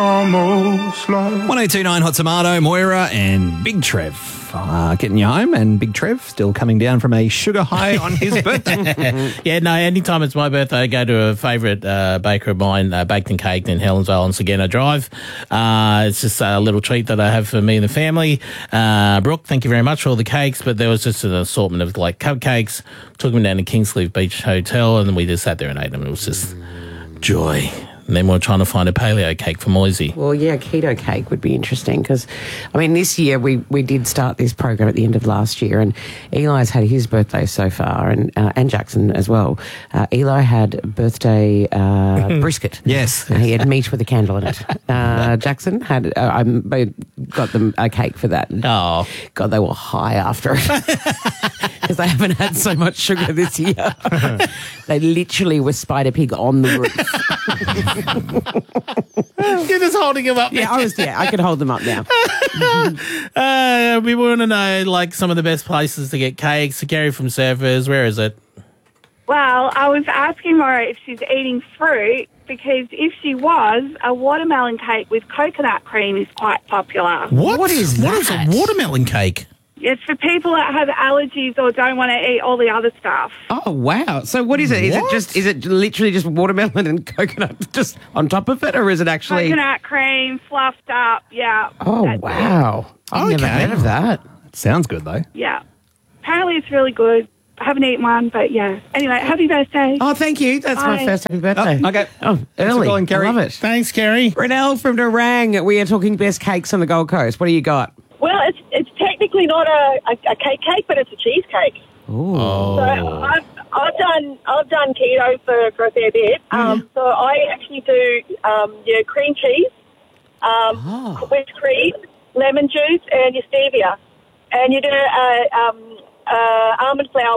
Almost like 1029 Hot Tomato, Moira and Big Trev getting you home, and Big Trev still coming down from a sugar high on his birthday. Yeah, no, anytime it's my birthday, I go to a favourite baker of mine, Baked and Caked in Helensvale on Sageno Drive. It's just a little treat that I have for me and the family. Brooke, thank you very much for all the cakes, but there was just an assortment of like cupcakes. Took them down to Kingscliff Beach Hotel, and then we just sat there and ate them. It was just joy. And then we're trying to find a paleo cake for Moisey. Well, yeah, keto cake would be interesting because, I mean, this year we did start this program at the end of last year, and Eli's had his birthday so far, and Jackson as well. Eli had birthday brisket. Yes. He had meat with a candle in it. Jackson had, I got them a cake for that. Oh. God, they were high after it. Because they haven't had so much sugar this year. They literally were Spider Pig on the roof. You're just holding him up. Yeah, I could hold them up now. We want to know, like, some of the best places to get cakes. Gary from Surfers, where is it? Well, I was asking Maura if she's eating fruit, because if she was, a watermelon cake with coconut cream is quite popular. What is What is a that? watermelon cake? It's for people that have allergies or don't want to eat all the other stuff. Oh, wow. So what is it? Is it literally just watermelon and coconut just on top of it, or is it actually... Coconut cream, fluffed up, yeah. Oh, That's it. wow. I've never Okay. heard of that. Sounds good, though. Yeah. Apparently it's really good. I haven't eaten one, but yeah. Anyway, happy birthday. Oh, thank you. That's my Bye. first happy birthday. Oh, okay. Oh, Thanks for early. calling, Kerry. I love it. Thanks, Kerry. Renelle from Nerang. We are talking best cakes on the Gold Coast. What do you got? Well, it's technically not a cake, but it's a cheesecake. Ooh. So I've done keto for a fair bit. So I actually do your cream cheese, whipped cream, lemon juice, and your stevia, and you do almond flour